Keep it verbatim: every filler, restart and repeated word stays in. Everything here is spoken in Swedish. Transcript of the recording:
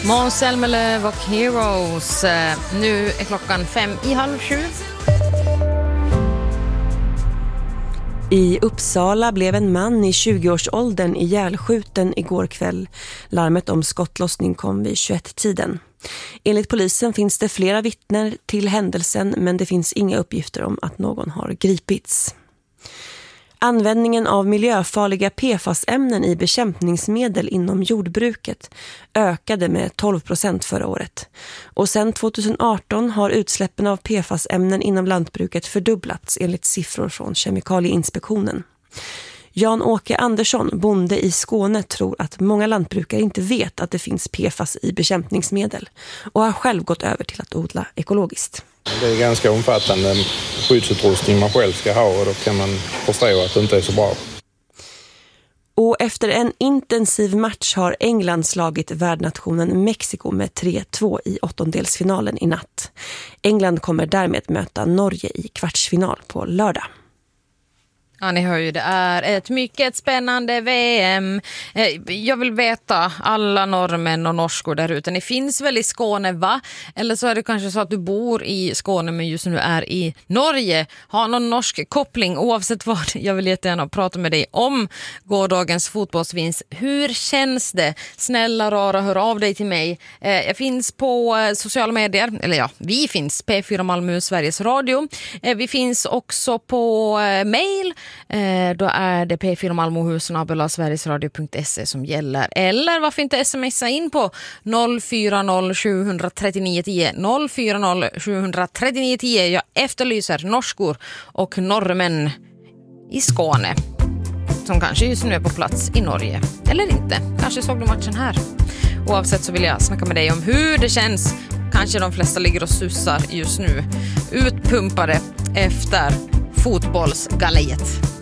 Måns Zelmerlöw och Heroes. Nu är klockan fem i halv sju. I Uppsala blev en man i tjugoårsåldern ihjälskjuten igår kväll. Larmet om skottlossning kom vid tjugoett-tiden. Enligt polisen finns det flera vittnen till händelsen, men det finns inga uppgifter om att någon har gripits. Användningen av miljöfarliga P F A S-ämnen i bekämpningsmedel inom jordbruket ökade med tolv procent förra året. Och sedan tjugoarton har utsläppen av P F A S-ämnen inom lantbruket fördubblats enligt siffror från Kemikalieinspektionen. Jan-Åke Andersson, bonde i Skåne, tror att många lantbrukare inte vet att det finns P F A S i bekämpningsmedel och har själv gått över till att odla ekologiskt. Det är ganska omfattande skyddsutrustning man själv ska ha, och då kan man förstå att det inte är så bra. Och efter en intensiv match har England slagit värdnationen Mexiko med tre två i åttondelsfinalen i natt. England kommer därmed möta Norge i kvartsfinal på lördag. Ja, ni hör ju, det är ett mycket spännande V M. Jag vill veta, alla norrmän och norskor där ute, ni finns väl i Skåne, va? Eller så är det kanske så att du bor i Skåne men just nu är i Norge. Har någon norsk koppling, oavsett vad. Jag vill jättegärna prata med dig om gårdagens fotbollsvinst. Hur känns det? Snälla rara, hör av dig till mig. Jag finns på sociala medier, eller ja, vi finns P fyra Malmö, Sveriges Radio. Vi finns också på mail. Eh, då är det p fyra malmohusen och sverigesradio punkt se som gäller. Eller varför inte smsa in på noll fyra noll sju tre nio ett noll noll fyra noll sju tre nio ett noll. Jag efterlyser norskor och norrmän i Skåne som kanske just nu är på plats i Norge. Eller inte. Kanske såg du matchen här. Oavsett så vill jag snacka med dig om hur det känns. Kanske de flesta ligger och sussar just nu. Utpumpade efter fotbollsgallet.